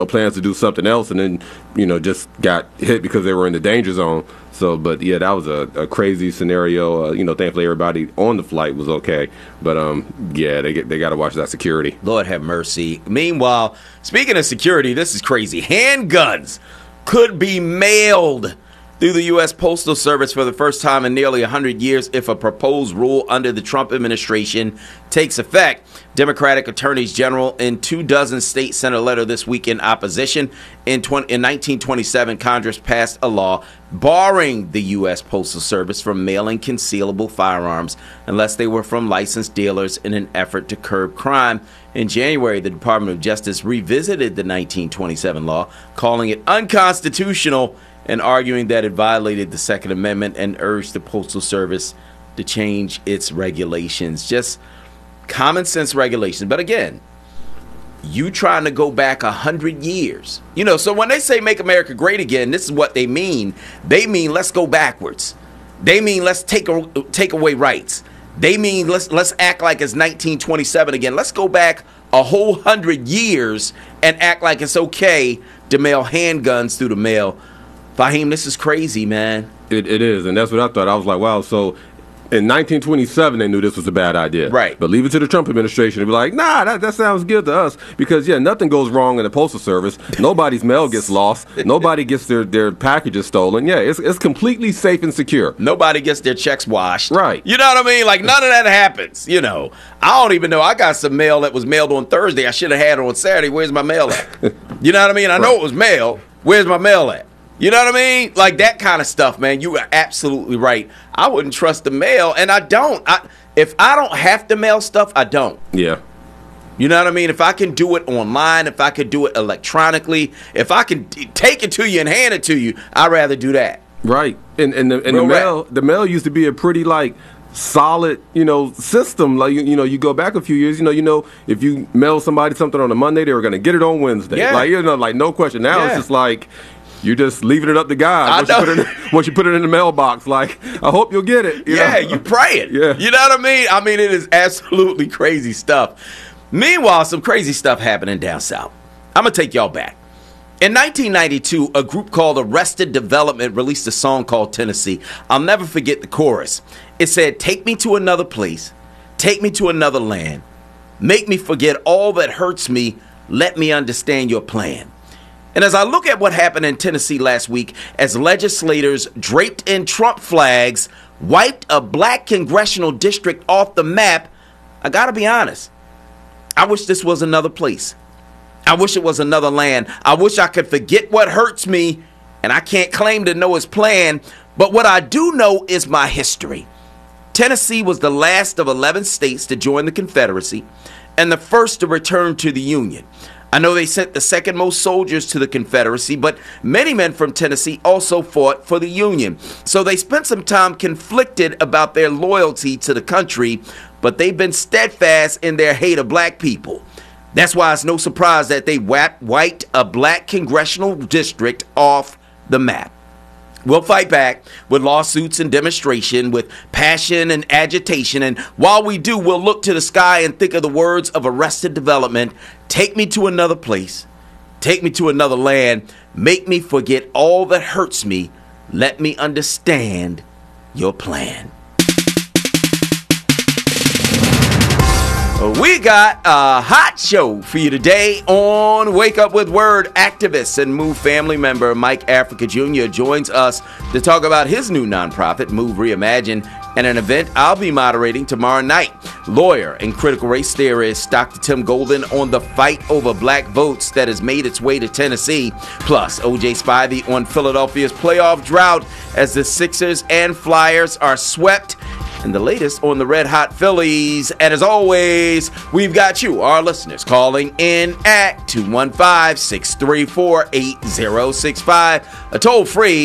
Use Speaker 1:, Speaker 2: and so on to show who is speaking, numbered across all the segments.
Speaker 1: plans to do something else, and then just got hit because they were in the danger zone. So, but yeah, that was a crazy scenario. Thankfully everybody on the flight was okay. But yeah, they got to watch that security.
Speaker 2: Lord have mercy. Meanwhile, speaking of security, this is crazy. Handguns could be mailed through the U.S. Postal Service for the first time in nearly 100 years if a proposed rule under the Trump administration takes effect. Democratic attorneys general in 24 states sent a letter this week in opposition. In 1927, Congress passed a law barring the U.S. Postal Service from mailing concealable firearms unless they were from licensed dealers in an effort to curb crime. In January, the Department of Justice revisited the 1927 law, calling it unconstitutional and arguing that it violated the Second Amendment, and urged the Postal Service to change its regulations. Just common sense regulations. But again, you trying to go back 100 years. So when they say make America great again, this is what they mean. They mean let's go backwards. They mean let's take away rights. They mean let's act like it's 1927 again. Let's go back a whole 100 years and act like it's okay to mail handguns through the mail. Fahim, this is crazy, man.
Speaker 1: It is, and that's what I thought. I was like, wow, so in 1927 they knew this was a bad idea.
Speaker 2: Right.
Speaker 1: But leave it to the Trump administration to be like, nah, that sounds good to us. Because, yeah, nothing goes wrong in the Postal Service. Nobody's mail gets lost. Nobody gets their packages stolen. Yeah, it's completely safe and secure.
Speaker 2: Nobody gets their checks washed.
Speaker 1: Right.
Speaker 2: You know what I mean? Like, none of that happens, I don't even know. I got some mail that was mailed on Thursday. I should have had it on Saturday. Where's my mail at? You know what I mean? I know it was mailed. Where's my mail at? You know what I mean? Like that kind of stuff, man. You are absolutely right. I wouldn't trust the mail, and I don't. If I don't have to mail stuff, I don't.
Speaker 1: Yeah.
Speaker 2: You know what I mean? If I can do it online, if I could do it electronically, if I can take it to you and hand it to you, I'd rather do that.
Speaker 1: Right. And the mail used to be a pretty solid, system. Like you go back a few years, if you mail somebody something on a Monday, they were going to get it on Wednesday.
Speaker 2: Yeah.
Speaker 1: No question. Now it's just like you're just leaving it up to God. Once you put it in the mailbox, I hope you'll get it.
Speaker 2: You pray it.
Speaker 1: Yeah.
Speaker 2: You know what I mean? I mean, it is absolutely crazy stuff. Meanwhile, some crazy stuff happening down south. I'm going to take y'all back. In 1992, a group called Arrested Development released a song called Tennessee. I'll never forget the chorus. It said, "Take me to another place, take me to another land, make me forget all that hurts me, let me understand your plan." And as I look at what happened in Tennessee last week, as legislators draped in Trump flags wiped a black congressional district off the map, I gotta be honest, I wish this was another place. I wish it was another land. I wish I could forget what hurts me, and I can't claim to know his plan, but what I do know is my history. Tennessee was the last of 11 states to join the Confederacy and the first to return to the Union. I know they sent the second most soldiers to the Confederacy, but many men from Tennessee also fought for the Union. So they spent some time conflicted about their loyalty to the country, but they've been steadfast in their hate of black people. That's why it's no surprise that they wiped a black congressional district off the map. We'll fight back with lawsuits and demonstration, with passion and agitation. And while we do, we'll look to the sky and think of the words of Arrested Development. Take me to another place. Take me to another land. Make me forget all that hurts me. Let me understand your plan. We got a hot show for you today on Wake Up With Word. Activist and MOVE family member Mike Africa Jr. joins us to talk about his new nonprofit, MOVE Reimagine, and an event I'll be moderating tomorrow night. Lawyer and critical race theorist Dr. Tim Golden on the fight over black votes that has made its way to Tennessee. Plus, OJ Spivey on Philadelphia's playoff drought as the Sixers and Flyers are swept. And the latest on the Red Hot Phillies. And as always, we've got you, our listeners, calling in at 215-634-8065. A toll-free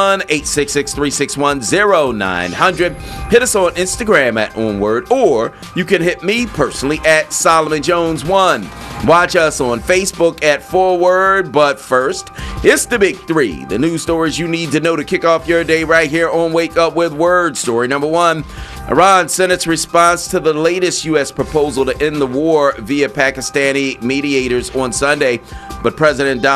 Speaker 2: 1-866-361-0900. Hit us on Instagram at OnWord, or you can hit me personally at Solomon Jones 1. Watch us on Facebook at Forward. But first, it's the big three. The news stories you need to know to kick off your day right here on Wake Up With Word. Story number one. Iran Senate's response to the latest U.S. proposal to end the war via Pakistani mediators on Sunday. but President Donald